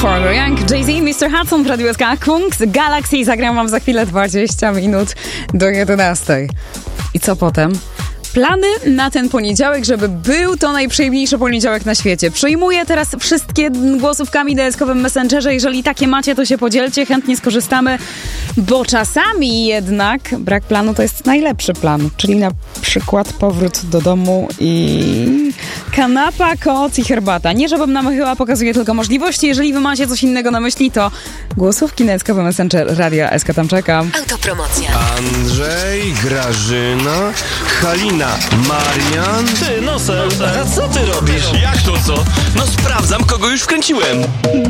Forever Young, Jay-Z, Mr. Hudson w Radiu SK, Kungs, Galaxy. Zagram wam za chwilę 20 minut do 11. I co potem? Plany na ten poniedziałek, żeby był to najprzyjemniejszy poniedziałek na świecie. Przyjmuję teraz wszystkie głosówkami na DSK-owym Messengerze. Jeżeli takie macie, to się podzielcie, chętnie skorzystamy, bo czasami jednak brak planu to jest najlepszy plan. Czyli na przykład powrót do domu i kanapa, koc i herbata. Nie, żebym namychiła, pokazuję tylko możliwości. Jeżeli wy macie coś innego na myśli, to głosówki na DSK-owy Messenger Radia SK, tam czekam. Autopromocja. Andrzej, Grażyna, Halina, Marian. Ty, Nosem, a co ty robisz? Jak to co? No sprawdzam, kogo już wkręciłem.